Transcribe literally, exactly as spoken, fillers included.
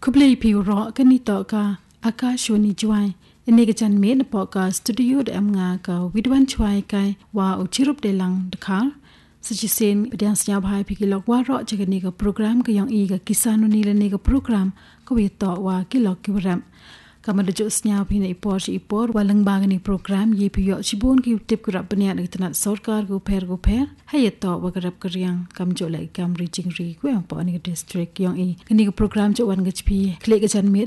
Kublai piuro kanito ka akashwani jwai ini ka chan me na poka studio de amnga ka widwan chwai kai wa uchirup de lang dekal sejisen pedang senyap hai pikilok wa ro jagani ka program ka yang i ka kisanu ni le ni ka program ka wi to wa kilok kiram kama de senyap hina ipor ipor walang bangani program ye piyo chibon ki tip kurap banian itanat sarkar go per go per hayato wa garap karyang kam jo lai kam reaching ri ko yang pa ni district yang i kini ka program jo wan gachpi klik ka chan me